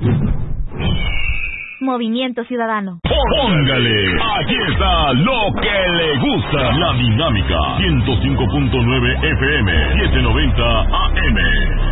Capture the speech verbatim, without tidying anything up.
Movimiento Ciudadano. Póngale, aquí está lo que le gusta. La Dinámica, ciento cinco punto nueve F M, setecientos noventa A M.